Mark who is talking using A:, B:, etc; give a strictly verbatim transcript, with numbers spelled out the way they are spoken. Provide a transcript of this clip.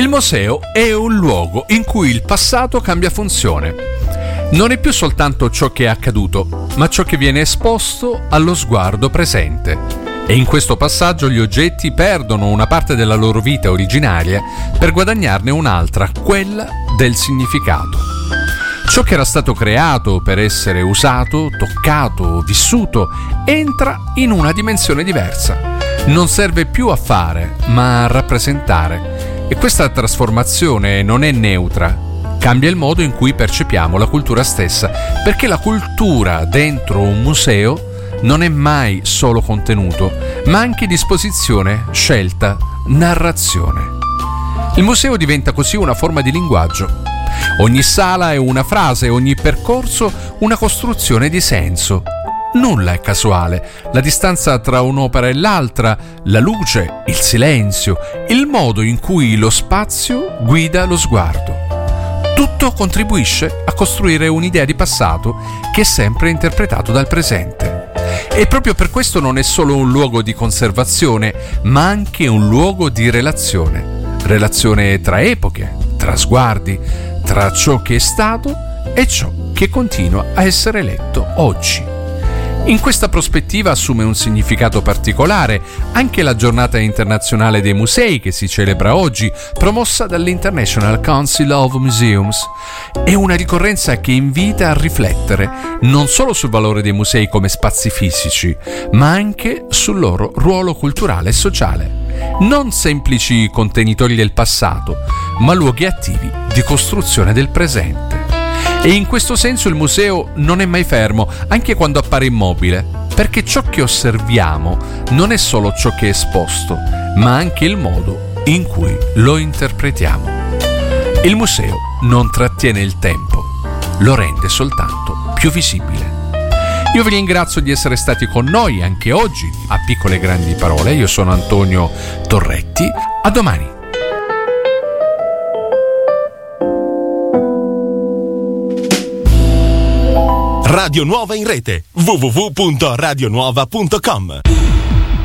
A: Il museo è un luogo in cui il passato cambia funzione. Non è più soltanto ciò che è accaduto, ma ciò che viene esposto allo sguardo presente. E in questo passaggio gli oggetti perdono una parte della loro vita originaria per guadagnarne un'altra, quella del significato. Ciò che era stato creato per essere usato, toccato, vissuto, entra in una dimensione diversa. Non serve più a fare, ma a rappresentare. E questa trasformazione non è neutra. Cambia il modo in cui percepiamo la cultura stessa, perché la cultura dentro un museo non è mai solo contenuto, ma anche disposizione, scelta, narrazione. Il museo diventa così una forma di linguaggio. Ogni sala è una frase, ogni percorso una costruzione di senso. Nulla è casuale. La distanza tra un'opera e l'altra, la luce, il silenzio, il modo in cui lo spazio guida lo sguardo. Tutto contribuisce a costruire un'idea di passato che è sempre interpretato dal presente. E proprio per questo non è solo un luogo di conservazione, ma anche un luogo di relazione. Relazione tra epoche, tra sguardi, tra ciò che è stato e ciò che continua a essere letto oggi. In questa prospettiva assume un significato particolare anche la giornata internazionale dei musei che si celebra oggi, promossa dall'International Council of Museums. È una ricorrenza che invita a riflettere non solo sul valore dei musei come spazi fisici, ma anche sul loro ruolo culturale e sociale. Non semplici contenitori del passato, ma luoghi attivi di costruzione del presente. E in questo senso il museo non è mai fermo, anche quando appare immobile, perché ciò che osserviamo non è solo ciò che è esposto, ma anche il modo in cui lo interpretiamo. Il museo non trattiene il tempo, lo rende soltanto più visibile. Io vi ringrazio di essere stati con noi anche oggi a Piccole Grandi Parole. Io sono Antonio Torretti. A domani.
B: Radio Nuova in rete w w w punto radio nuova punto com